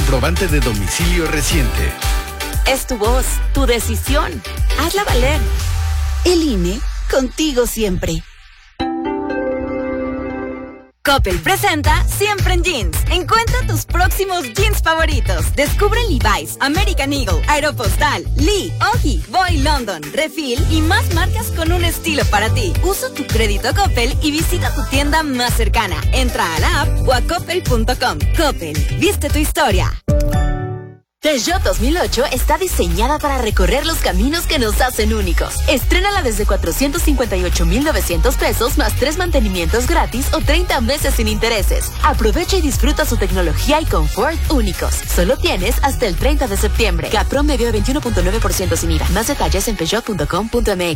comprobante de domicilio reciente. Es tu voz, tu decisión. Hazla valer. El INE, contigo siempre. Coppel presenta Siempre en Jeans. Encuentra tus próximos jeans favoritos. Descubre Levi's, American Eagle, Aeropostale, Lee, Ogi, Boy London, Refill y más marcas con un estilo para ti. Usa tu crédito Coppel y visita tu tienda más cercana. Entra a la app o a coppel.com. Coppel, viste tu historia. Peugeot 2008 está diseñada para recorrer los caminos que nos hacen únicos. Estrénala desde 458,900 pesos más 3 mantenimientos gratis o 30 meses sin intereses. Aprovecha y disfruta su tecnología y confort únicos. Solo tienes hasta el 30 de septiembre. CAT promedio de 21.9% sin IVA. Más detalles en peugeot.com.mx.